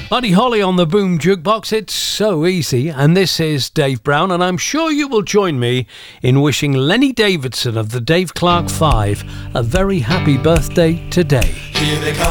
Buddy Holly on the Boom Jukebox. It's so easy. And this is Dave Brown, and I'm sure you will join me in wishing Lenny Davidson of the Dave Clark 5 a very happy birthday today.